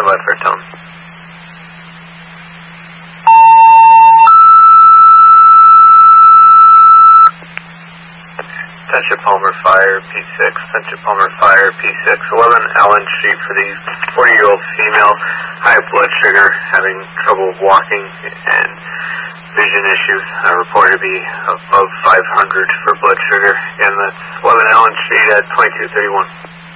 by for tone. Township Palmer Fire, P6. Township Palmer Fire, P6. 11 Allen Street for the 40-year-old female, high blood sugar, having trouble walking and vision issues. Reported to be above 500 for blood sugar. Again, that's 11 Allen Street at 2231.